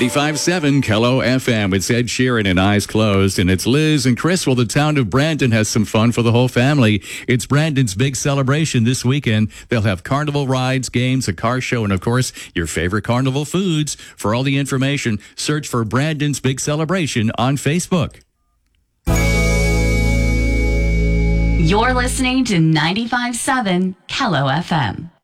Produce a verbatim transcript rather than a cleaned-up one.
ninety-five point seven Kello F M. It's Ed Sheeran and Eyes Closed, and it's Liz and Chris. Well, the town of Brandon has some fun for the whole family. It's Brandon's big celebration this weekend. They'll have carnival rides, games, a car show, and of course, your favorite carnival foods. For all the information, search for Brandon's Big Celebration on Facebook. You're listening to ninety-five point seven Kello F M.